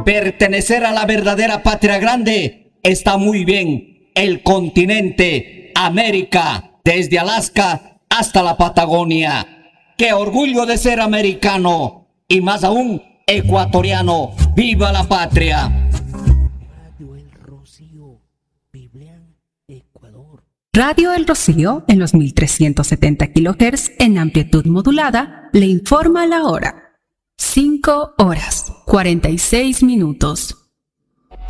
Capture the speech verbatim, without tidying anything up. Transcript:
Pertenecer a la verdadera patria grande está muy bien. El continente América, desde Alaska hasta la Patagonia. ¡Qué orgullo de ser americano! Y más aún, ecuatoriano. ¡Viva la patria! Radio El Rocío, Biblián, Ecuador. Radio El Rocío, en los mil trescientos setenta kilohertz en amplitud modulada, le informa la hora. cinco horas, cuarenta y seis minutos.